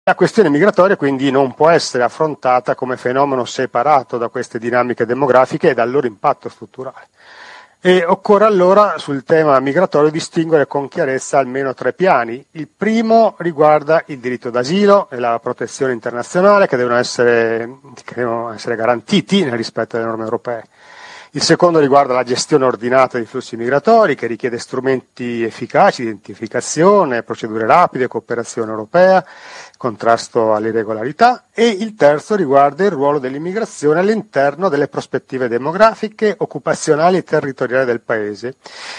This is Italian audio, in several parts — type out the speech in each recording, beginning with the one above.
La questione migratoria quindi non può essere affrontata come fenomeno separato da queste dinamiche demografiche e dal loro impatto strutturale. E occorre allora sul tema migratorio distinguere con chiarezza almeno 3 piani. Il primo riguarda il diritto d'asilo e la protezione internazionale che devono essere garantiti nel rispetto delle norme europee. Il secondo riguarda la gestione ordinata dei flussi migratori, che richiede strumenti efficaci di identificazione, procedure rapide, cooperazione europea, contrasto all'irregolarità. E il terzo riguarda il ruolo dell'immigrazione all'interno delle prospettive demografiche, occupazionali e territoriali del Paese.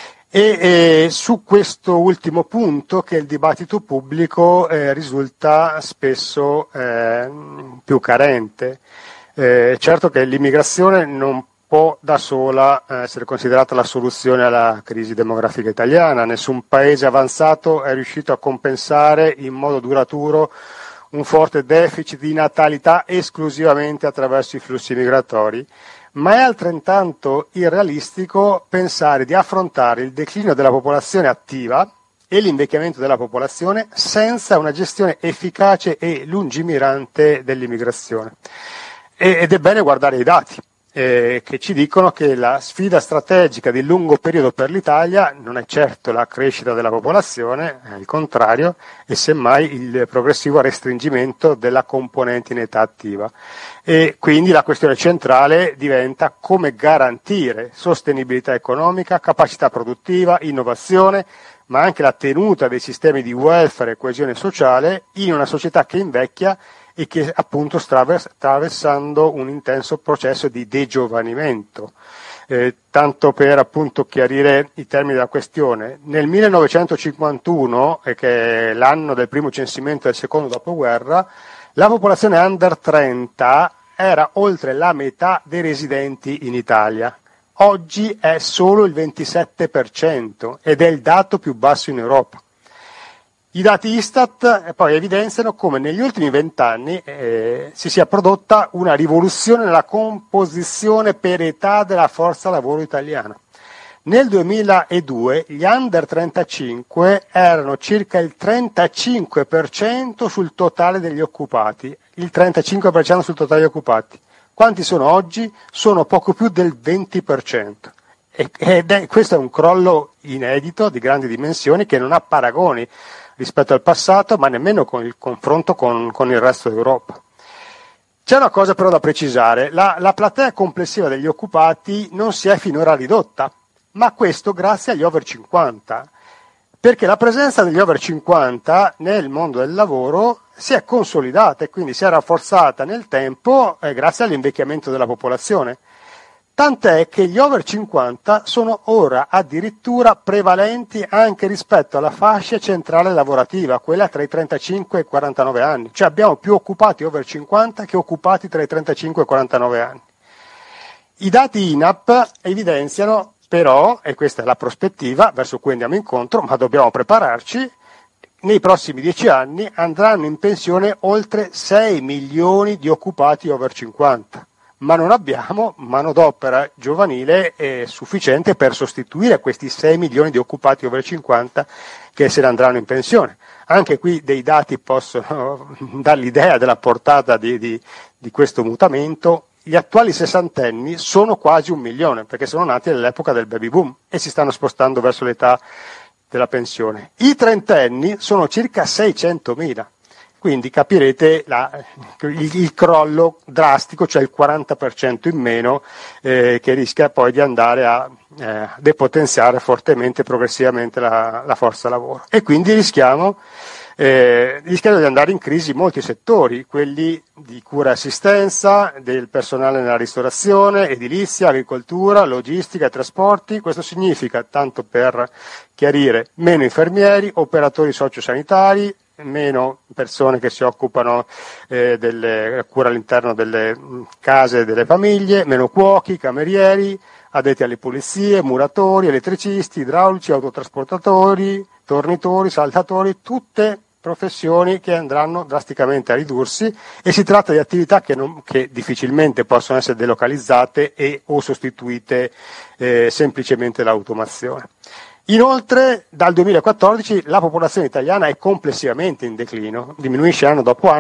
E su questo ultimo punto che il dibattito pubblico risulta spesso più carente. Certo che l'immigrazione non può da sola essere considerata la soluzione alla crisi demografica italiana. Nessun paese avanzato è riuscito a compensare in modo duraturo un forte deficit di natalità esclusivamente attraverso i flussi migratori, ma è altrettanto irrealistico pensare di affrontare il declino della popolazione attiva e l'invecchiamento della popolazione senza una gestione efficace e lungimirante dell'immigrazione. Ed è bene guardare i dati. Che ci dicono che la sfida strategica di lungo periodo per l'Italia non è certo la crescita della popolazione, è il contrario, e semmai il progressivo restringimento della componente in età attiva. E quindi la questione centrale diventa come garantire sostenibilità economica, capacità produttiva, innovazione, ma anche la tenuta dei sistemi di welfare e coesione sociale in una società che invecchia e che appunto sta attraversando un intenso processo di degiovanimento. Tanto per appunto chiarire i termini della questione, nel 1951, che è l'anno del primo censimento del secondo dopoguerra, la popolazione under 30 era oltre la metà dei residenti in Italia. Oggi è solo il 27% ed è il dato più basso in Europa. I dati Istat poi evidenziano come negli ultimi 20 anni si sia prodotta una rivoluzione nella composizione per età della forza lavoro italiana. Nel 2002 gli under 35 erano circa il 35% sul totale degli occupati, il 35% sul totale degli occupati. Quanti sono oggi? Sono poco più del 20%. Questo è un crollo inedito di grandi dimensioni che non ha paragoni rispetto al passato, ma nemmeno con il confronto con il resto d'Europa. C'è una cosa però da precisare, la platea complessiva degli occupati non si è finora ridotta, ma questo grazie agli over 50, perché la presenza degli over 50 nel mondo del lavoro si è consolidata e quindi si è rafforzata nel tempo grazie all'invecchiamento della popolazione. Tant'è che gli over 50 sono ora addirittura prevalenti anche rispetto alla fascia centrale lavorativa, quella tra i 35 e i 49 anni. Cioè abbiamo più occupati over 50 che occupati tra i 35 e i 49 anni. I dati INAP evidenziano però, e questa è la prospettiva verso cui andiamo incontro, ma dobbiamo prepararci, nei prossimi 10 anni andranno in pensione oltre 6 milioni di occupati over 50. Ma non abbiamo manodopera giovanile sufficiente per sostituire questi 6 milioni di occupati over 50 che se ne andranno in pensione. Anche qui dei dati possono dare l'idea della portata di questo mutamento. Gli attuali sessantenni sono quasi 1 milione, perché sono nati all'epoca del baby boom e si stanno spostando verso l'età della pensione. I trentenni sono circa 600.000. Quindi capirete il crollo drastico, cioè il 40% in meno, che rischia poi di andare a depotenziare fortemente, progressivamente la forza lavoro. E quindi rischiano di andare in crisi molti settori, quelli di cura e assistenza, del personale nella ristorazione, edilizia, agricoltura, logistica e trasporti. Questo significa, tanto per chiarire, meno infermieri, operatori sociosanitari, meno persone che si occupano delle cura all'interno delle case delle famiglie, meno cuochi, camerieri, addetti alle pulizie, muratori, elettricisti, idraulici, autotrasportatori, tornitori, saltatori, tutte professioni che andranno drasticamente a ridursi e si tratta di attività che difficilmente possono essere delocalizzate o sostituite semplicemente dall'automazione. Inoltre, dal 2014 la popolazione italiana è complessivamente in declino, diminuisce anno dopo anno.